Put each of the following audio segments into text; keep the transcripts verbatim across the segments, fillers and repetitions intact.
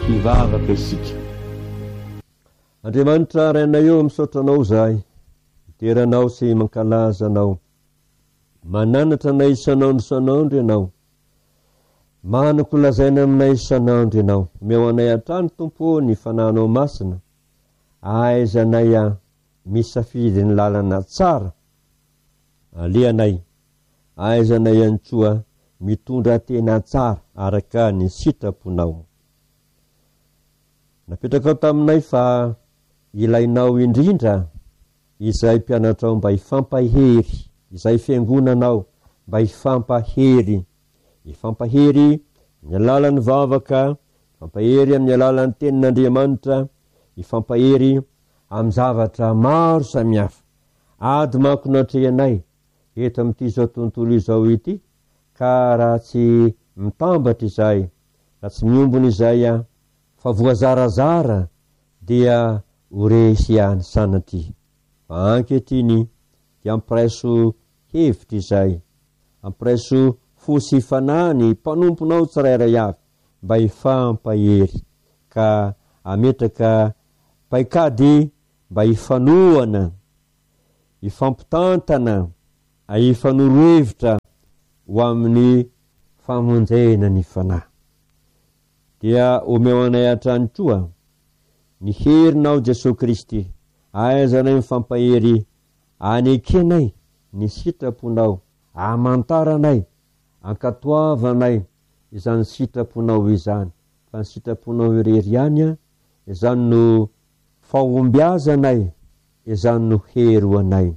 hivavaka isika. Andriamanitra rainay eo misaotranao zahay, teranao sy mankalaza anao, mananatra anay isanandro isanandro ianao, manako lazaina aminay isanandro ianao. Omeo anay hatrany Tompo ny fananao masina, aizanay a misafidy ny lalana tsara, aleanay aizanay antsoa mitondra tena tsara araka ny sitraponao. Napetraka taminay fa ilainao indrindra izay mpianatrao mba hifampahery, izay fiangonanao mba hifampahery, hifampahery amin'ny alalan'ny vavaka, hifampahery amin'ny alalan'ny tenin'Andriamanitra, hifampahery amin'ny zavatra maro samihafa. Ady manko natrehanay eto amin'ity zao tontolo izao ity, ka raha tsy mitambatra izay, raha tsy miombony izay a, fa voazarazara dia horesy ihany sanatry. Fa ankehitriny dia ampireso hevitra izay, ampireso fosy fanany mpanomponao tsirairay avy mba hifampahery, ka ametraka paikady mba hifanohana, hifampitantana, hifanorohevitra ho amin'ny famonjena ny fanahy. Dia omeo anay hatrany koa ny herinao Jesosy Kristy, aizanay mifampahery anekenay ny sitraponao, amantaranay, ankatoavanay izany sitraponao izany. Fa ny sitraponao irery ihany izany no fahombiazanay, izany no heroanay.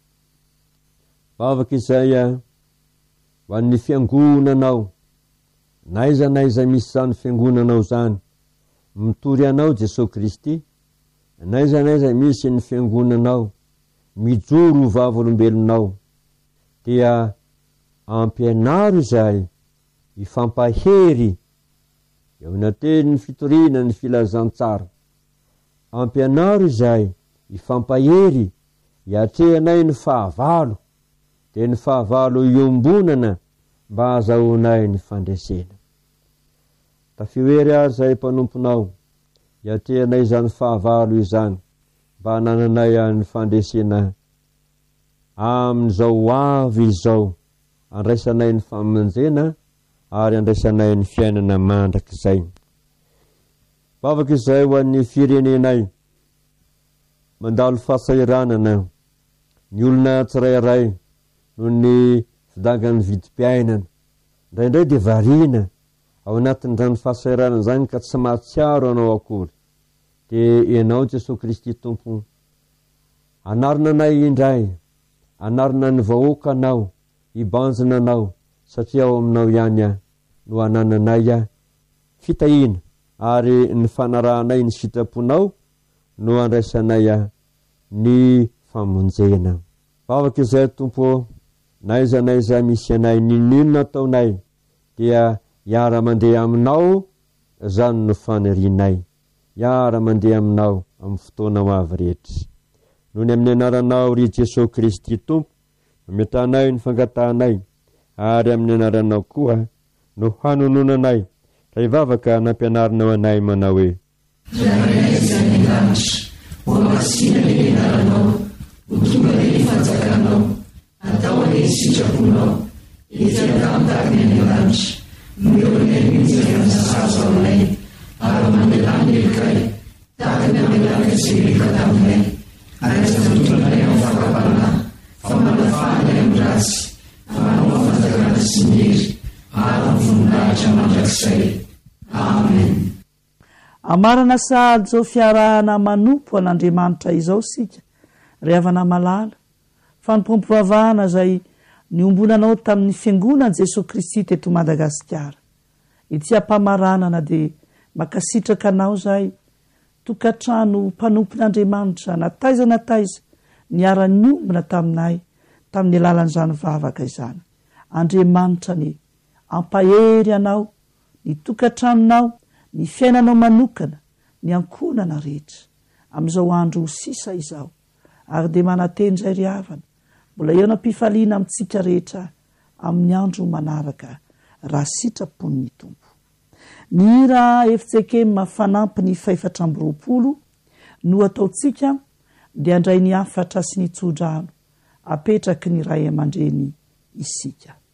Vavaka izay ho an'ny fiangonanao, naiza naiza misy zany fiangonanao zany, mitory anao Jesosy Kristy, naiza naiza misy ny fiangonanao mijoro vavolombelonao, dia ampianaro izay hifampahery eo nateny ny fitoriana ny filazantsara, ampianaro izay hifampahery hiatrehanay ny fahavalo, dia ny fahavalo iombonana mba azahoanay ny fandresena. Tafioery ary zay mpanomponao, hiatrehanay izany fahavalo izany mba hanananay ny fandresena amin'izao avy izao, andraisanay ny famonjena ary andraisanay ny fiainana mandrakizay. Vavaka izay ho an'ny firenenay, mandalo fahasairanana ny olona tsirairay noho ny fidangan'ny vidim-piainana, indraindray dia variana ao anatin'izany fahasairanana zany ka tsy mahatsiaro anao akory. Dia ianao Jesosy Kristy Tompo, anarina anay indray, anarina ny vahoaka anao, hibanjina anao, satria ao aminao ihany no anananay fitahina, ary ny fanarahanay ny sitraponao no andraisanay ny famonjena. Vavaka izay Tompo, naiza naiza misy anay ninino nataonay, dia hiara mandeha aminao zany no fanirianay, hiara mandeha aminao amin'ny fotoana ho avy rehetra. Noho ny amin'ny anaranao ry Jesosy Kristy Tompo, metanay ny fangatanay, ary amin'ny anaranao koa no hanononanay, ray vavaka nampianarinao anay manao hoe: Rahay izay ny lanitra, ho masina ny anaranao, ho tonga ny fanjakanao, atao any sitraponao, izay tamtariny ny lanitra, mioriny mintsy ny sazo aminay, ary mandelany ilkay, tahaka amelaka izay ilka taminay, ary zatotonay amin'ny fakapana, fa manafanay amin'ny ratsy, manao fanjakana sy mihery, ary voninahitra mandrakizay. Amen. Amarana sahady zao fiarahana manompo an'Andriamanitra izao sika, ry havana malala, fa ny pompivavahana zay niombonanao tamin'ny fiangonan'i Jesosy Kristy teto Madagasikara. Ity ampamaranana dia makasitraka anao zay, tokatrano mpanompon'Andriamanitra nataiza nataiza niara-niombona taminay tamin'ny alalan'izany vavaka izany. Andriamanitra ny ampahery anao, ny tokatranonao, ny fiainanao manokana, ny ankonana rehetra amin'izao andro ho sisa izao, ary dia manateny zay ry havana, mbola eo nampifaliana amintsika rehetra amin'ny andro manaraka raha sitrapon'ny Tompo. ny hira efitseke mafanampy ny faefatra ambyroapolo no ataotsika dia andray ny afatra sy ny tsodrano apetraky ny ray aman-dreny isika.